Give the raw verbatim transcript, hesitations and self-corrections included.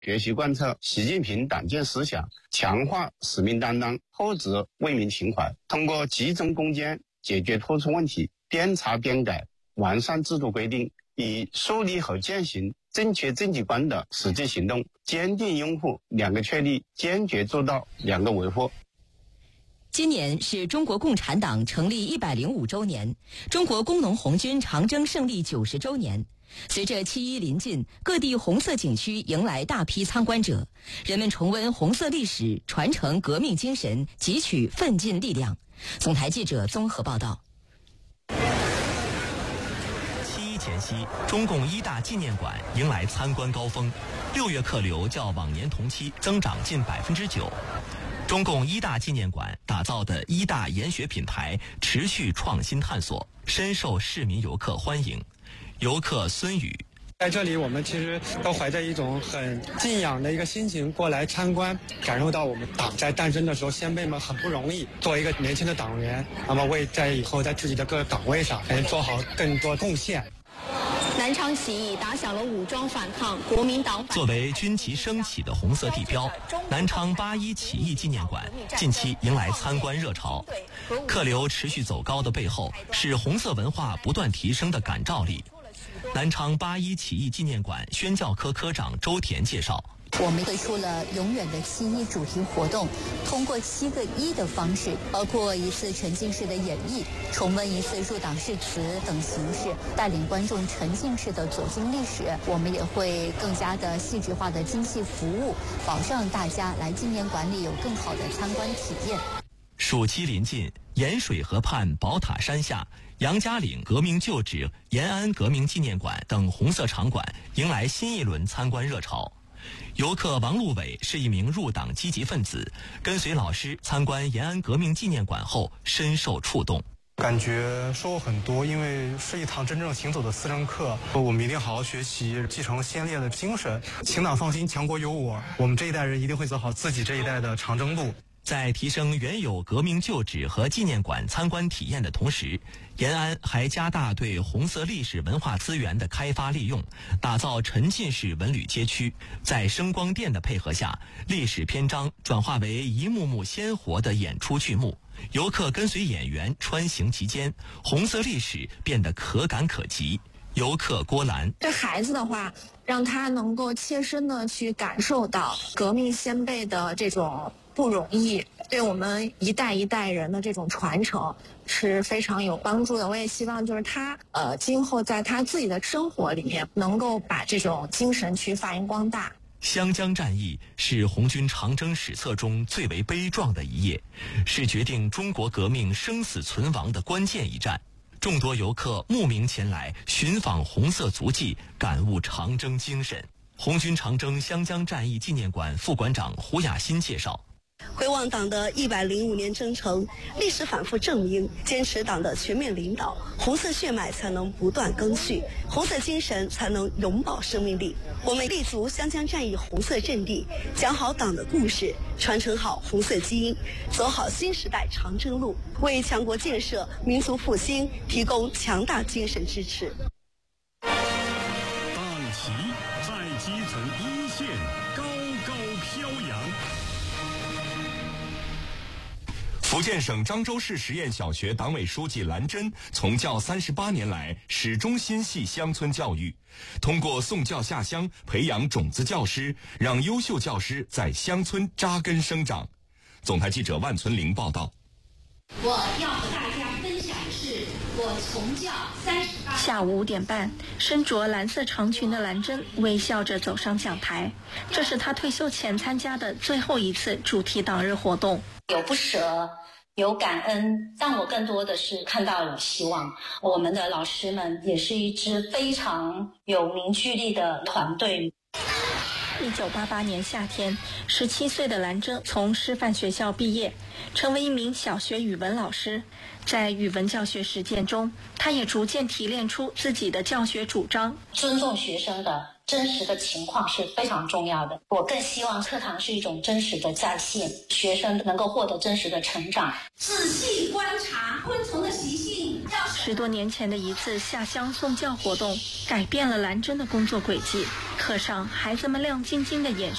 学习贯彻习近平党建思想，强化使命担当，厚植为民情怀，通过集中攻坚解决突出问题，边查边改，完善制度规定，以树立和践行正确政绩观的实际行动，坚定拥护两个确立，坚决做到两个维护。 今年是中国共产党成立一百零五周年，中国工农红军长征胜利九十周年。随着七一临近，各地红色景区迎来大批参观者，人们重温红色历史，传承革命精神，汲取奋进力量。总台记者综合报道。 七一前夕，中共一大纪念馆迎来参观高峰，六月客流较往年同期增长近百分之九。中共一大纪念馆打造的一大研学品牌持续创新探索，深受市民游客欢迎。游客孙宇， 在这里我们其实都怀着一种很敬仰的一个心情过来参观，感受到我们党在诞生的时候先辈们很不容易，作为一个年轻的党员，那么为在以后在自己的各个岗位上能做好更多贡献。 南昌起义打响了武装反抗国民党。 作为军旗升起的红色地标，南昌八一起义纪念馆近期迎来参观热潮。客流持续走高的背后，是红色文化不断提升的感召力。南昌八一起义纪念馆宣教科科长周田介绍， 我们推出了永远的七一主题活动，通过七个一的方式，包括一次沉浸式的演绎、重温一次入党誓词等形式，带领观众沉浸式的走进历史。我们也会更加的细致化的精细服务，保障大家来纪念馆里有更好的参观体验。 暑期临近，盐水河畔宝塔山下、杨家岭革命旧址、延安革命纪念馆等红色场馆迎来新一轮参观热潮。游客王路伟是一名入党积极分子，跟随老师参观延安革命纪念馆后深受触动， 感觉收获很多，因为是一堂真正行走的思政课，我们一定好好学习，继承先烈的精神，请党放心，强国有我，我们这一代人一定会走好自己这一代的长征路。 在提升原有革命旧址和纪念馆参观体验的同时，延安还加大对红色历史文化资源的开发利用，打造沉浸式文旅街区。在声光电的配合下，历史篇章转化为一幕幕鲜活的演出剧目，游客跟随演员穿行其间，红色历史变得可感可及。游客郭兰， 对孩子的话，让他能够切身的去感受到革命先辈的这种不容易，对我们一代一代人的这种传承是非常有帮助的。我也希望就是他呃，今后在他自己的生活里面能够把这种精神去发扬光大。 湘江战役是红军长征史册中最为悲壮的一页，是决定中国革命生死存亡的关键一战。众多游客慕名前来寻访红色足迹，感悟长征精神。红军长征湘江战役纪念馆副馆长胡雅欣介绍， 回望党的一百零五年征程，历史反复证明，坚持党的全面领导，红色血脉才能不断更续，红色精神才能永葆生命力。我们立足湘江战役红色阵地，讲好党的故事，传承好红色基因，走好新时代长征路，为强国建设、民族复兴提供强大精神支持。 党旗在基层一线高高飘扬。 福建省漳州市实验小学党委书记兰珍从教三十八年来，始终心系乡村教育，通过送教下乡，培养种子教师，让优秀教师在乡村扎根生长。总台记者万存玲报道。 我要和大家分享的是我从教三十八。 下午五点半，身着蓝色长裙的兰珍微笑着走上讲台，这是她退休前参加的最后一次主题党日活动。 有不舍，有感恩，但我更多的是看到有希望。我们的老师们也是一支非常有凝聚力的团队。 一九八八年夏天，十七岁的兰珍从师范学校毕业，成为一名小学语文老师。在语文教学实践中，他也逐渐提炼出自己的教学主张。 尊重学生的真实的情况是非常重要的。我更希望课堂是一种真实的再现，学生能够获得真实的成长。 仔细观察昆虫的习性， 十多年前的一次下乡送教活动，改变了兰珍的工作轨迹。课上，孩子们亮晶晶的眼